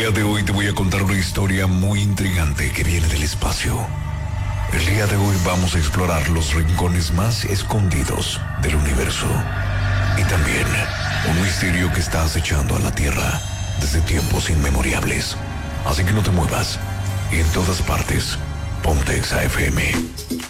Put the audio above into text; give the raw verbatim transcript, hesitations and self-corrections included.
día de hoy te voy a contar una historia muy intrigante que viene del espacio. El día de hoy vamos a explorar los rincones más escondidos del universo y también un misterio que está acechando a la Tierra desde tiempos inmemoriales. Así que no te muevas y en todas partes, ponte Exa F M.